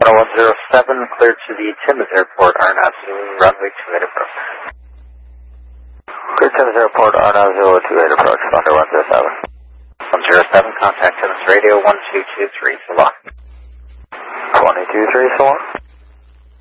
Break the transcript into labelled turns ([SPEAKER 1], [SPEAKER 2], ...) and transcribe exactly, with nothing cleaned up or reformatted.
[SPEAKER 1] one zero seven, cleared to the Timmins Airport, R N A V Zulu, runway two eight approach.
[SPEAKER 2] Clear Timmins Airport, R N A V Zulu, two eight approach, Thunder one zero seven.
[SPEAKER 1] one zero seven, contact Timmins Radio one two two three, so long.
[SPEAKER 2] one two two three, so long.